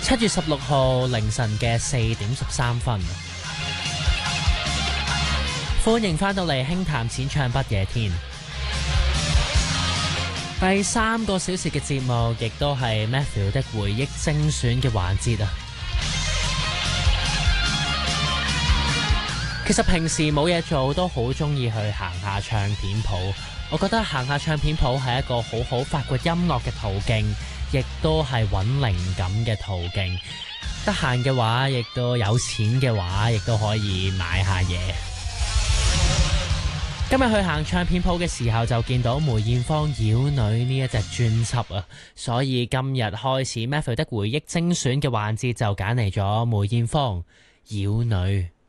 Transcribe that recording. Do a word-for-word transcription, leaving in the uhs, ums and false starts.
七月十六號凌晨嘅四點十三分，歡迎返到嚟輕談淺唱不夜天。第三個小時嘅節目，亦都係 Matthew 的回憶精選嘅環節啊！其實平時冇嘢做，都好中意去行下唱片鋪。我覺得行下唱片鋪係一個好好發掘音樂嘅途徑，亦都係揾靈感嘅途徑。得閒嘅話，亦都有錢嘅話，亦都可以買下嘢。今日去行唱片鋪嘅時候，就見到梅艷芳《妖女》呢一隻專輯啊，所以今日開始 Matthew 的回憶精選嘅環節就揀嚟咗梅艷芳《妖女》。